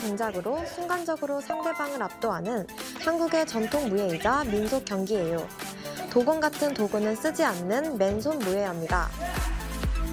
동작으로 순간적으로 상대방을 압도하는 한국의 전통 무예이자 민속 경기예요. 도공 같은 도구는 쓰지 않는 맨손 무예입니다.